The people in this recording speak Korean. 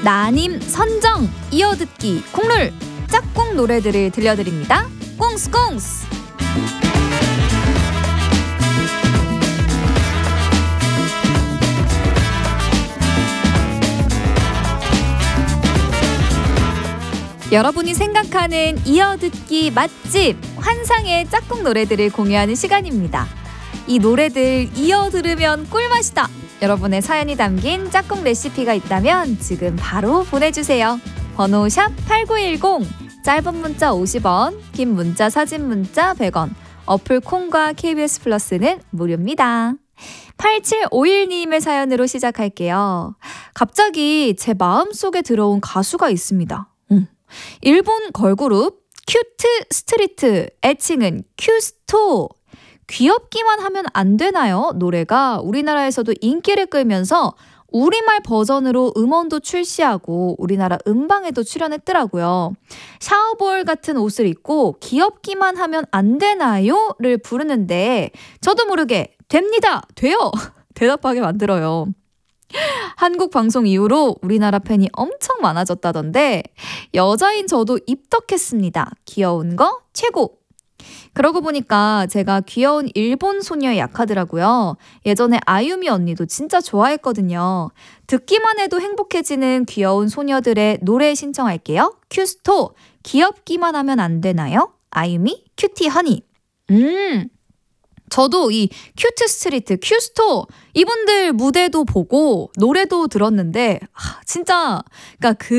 나님 선정 이어듣기 콩룰 짝꿍 노래들을 들려드립니다. 꽁스꽁스. 여러분이 생각하는 이어듣기 맛집 환상의 짝꿍 노래들을 공유하는 시간입니다. 이 노래들 이어 들으면 꿀맛이다. 여러분의 사연이 담긴 짝꿍 레시피가 있다면 지금 바로 보내주세요. 번호 샵 8910, 짧은 문자 50원, 긴 문자 사진 문자 100원, 어플 콩과 KBS 플러스는 무료입니다. 8751님의 사연으로 시작할게요. 갑자기 제 마음속에 들어온 가수가 있습니다. 일본 걸그룹 큐트 스트리트, 애칭은 큐스토. 귀엽기만 하면 안 되나요? 노래가 우리나라에서도 인기를 끌면서 우리말 버전으로 음원도 출시하고 우리나라 음방에도 출연했더라고요. 샤워볼 같은 옷을 입고 귀엽기만 하면 안 되나요?를 부르는데 저도 모르게 됩니다! 돼요! 대답하게 만들어요. 한국 방송 이후로 우리나라 팬이 엄청 많아졌다던데 여자인 저도 입덕했습니다. 귀여운 거 최고! 그러고 보니까 제가 귀여운 일본 소녀에 약하더라고요. 예전에 아유미 언니도 진짜 좋아했거든요. 듣기만 해도 행복해지는 귀여운 소녀들의 노래 신청할게요. 큐스토, 귀엽기만 하면 안 되나요? 아유미, 큐티 허니. 저도 이 큐트 스트리트, 큐스토 이분들 무대도 보고 노래도 들었는데 진짜 그러니까